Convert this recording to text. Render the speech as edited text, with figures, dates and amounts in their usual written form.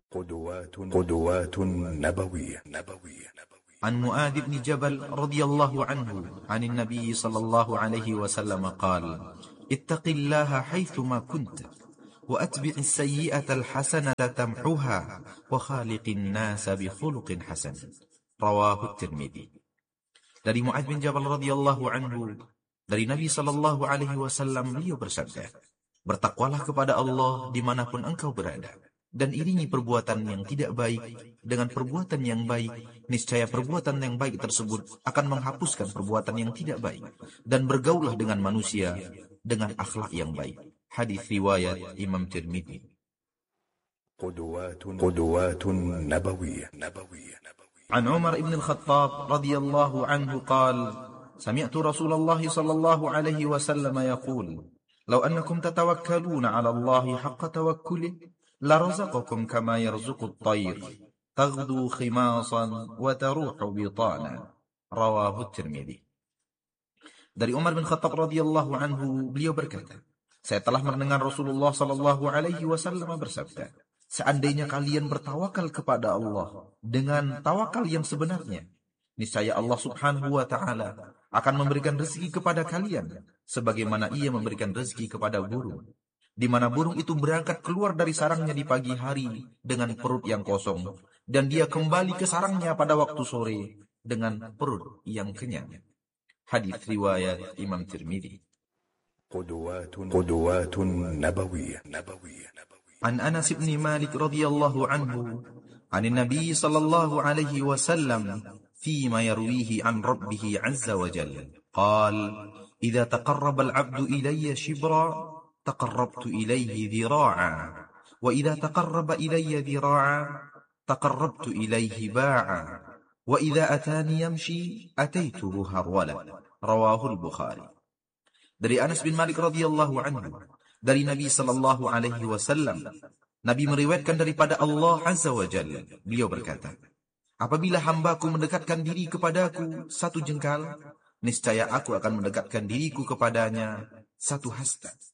قدوات نبوية. عن معاذ بن جبل رضي الله عنه عن النبي صلى الله عليه وسلم قال: اتق الله حيثما كنت وأتبع السيئة الحسنة تمحها وخالق الناس بخلق حسن. رواه الترمذي. Dari Mu'adz bin Jabal radhiyallahu anhu, dari Nabi sallallahu alaihi wasallam, beliau bersabda, bertakwalah kepada Allah dimanapun engkau berada, dan iringi perbuatan yang tidak baik dengan perbuatan yang baik, niscaya perbuatan yang baik tersebut akan menghapuskan perbuatan yang tidak baik, dan bergaulah dengan manusia dengan akhlak yang baik. Hadis riwayat Imam Tirmidzi. قدوات نبوية. عن عمر بن الخطاب رضي الله عنه قال: سمعت رسول الله صلى الله عليه وسلم يقول: لو أنكم تتوكلون على الله حق توكله لرزقكم كما يرزق الطير تغدو خماصا وتروح بطانا. رواه الترمذي. Dari Umar bin Khattab radhiyallahu anhu, beliau berkata, saya telah mendengar Rasulullah sallallahu alaihi wasallam bersabda, seandainya kalian bertawakal kepada Allah dengan tawakal yang sebenarnya, niscaya Allah subhanahu wa ta'ala akan memberikan rezeki kepada kalian sebagaimana ia memberikan rezeki kepada burung, di mana burung itu berangkat keluar dari sarangnya di pagi hari dengan perut yang kosong, dan dia kembali ke sarangnya pada waktu sore dengan perut yang kenyang. Hadis riwayat Imam Tirmidzi. قدوات نبوية. عن أنس بن مالك رضي الله عنه عن النبي صلى الله عليه وسلم فيما يرويه عن ربه عز وجل قال: إذا تقرب العبد إلي شبرا تقربت إليه ذراعا، وإذا تقرب إلي ذراعا تقربت إليه باعا، وإذا أتاني يمشي أتيته هرولا. رواه البخاري. Dari Anas bin Malik radhiyallahu anhu, dari Nabi sallallahu alaihi wasallam, Nabi meriwayatkan daripada Allah azza wa jalla, beliau berkata, apabila hambaku mendekatkan diri kepadaku satu jengkal, niscaya aku akan mendekatkan diriku kepadanya satu hasta.